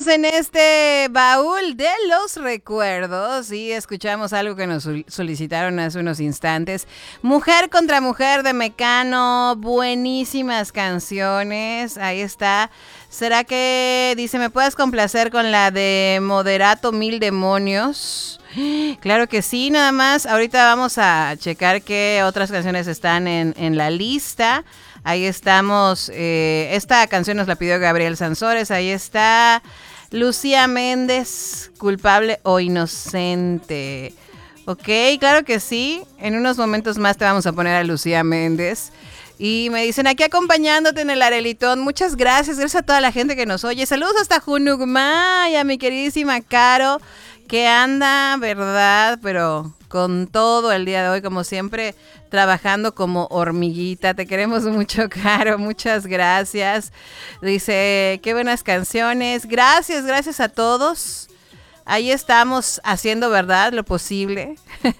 en este baúl de los recuerdos y escuchamos algo que nos solicitaron hace unos instantes. Mujer contra Mujer de Mecano, buenísimas canciones, ahí está. ¿Será que, dice, me puedes complacer con la de Moderato Mil Demonios? Claro que sí, nada más. Ahorita vamos a checar qué otras canciones están en la lista. Ahí estamos, esta canción nos la pidió Gabriel Sansores, ahí está Lucía Méndez, Culpable o Inocente. Ok, claro que sí, en unos momentos más te vamos a poner a Lucía Méndez. Y me dicen, aquí acompañándote en el Arelitón, muchas gracias a toda la gente que nos oye. Saludos hasta Junugma y a mi queridísima Caro, que anda, ¿verdad? Pero con todo el día de hoy, como siempre, trabajando como hormiguita. Te queremos mucho, Caro, muchas gracias. Dice, qué buenas canciones. Gracias a todos. Ahí estamos haciendo, ¿verdad?, lo posible.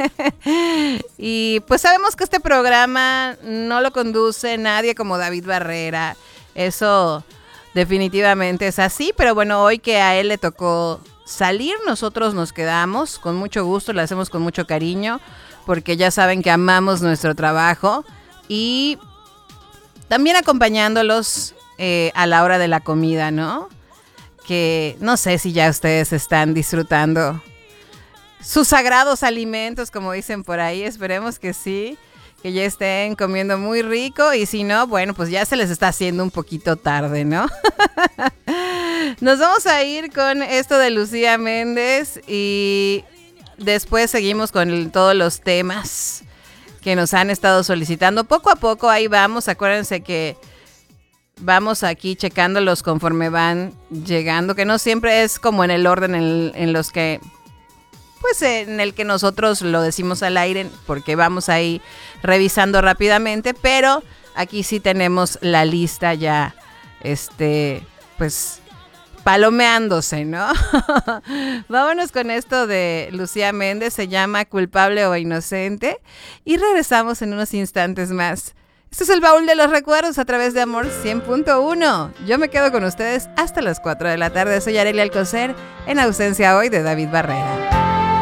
Y pues sabemos que este programa no lo conduce nadie como David Barrera. Eso definitivamente es así, pero bueno, hoy que a él le tocó salir, nosotros nos quedamos con mucho gusto, lo hacemos con mucho cariño, porque ya saben que amamos nuestro trabajo y también acompañándolos a la hora de la comida, ¿no? Que no sé si ya ustedes están disfrutando sus sagrados alimentos, como dicen por ahí, esperemos que sí, que ya estén comiendo muy rico y si no, bueno, pues ya se les está haciendo un poquito tarde, ¿no? Nos vamos a ir con esto de Lucía Méndez y después seguimos con todos los temas que nos han estado solicitando. Poco a poco ahí vamos, acuérdense que vamos aquí checándolos conforme van llegando, que no siempre es como en el orden en los que, pues en el que nosotros lo decimos al aire, porque vamos ahí revisando rápidamente, pero aquí sí tenemos la lista ya, pues palomeándose, ¿no? Vámonos con esto de Lucía Méndez, se llama Culpable o Inocente, y regresamos en unos instantes más. Este es el baúl de los recuerdos a través de Amor 100.1. Yo me quedo con ustedes hasta las 4 de la tarde. Soy Arelia Alcocer, en ausencia hoy de David Barrera.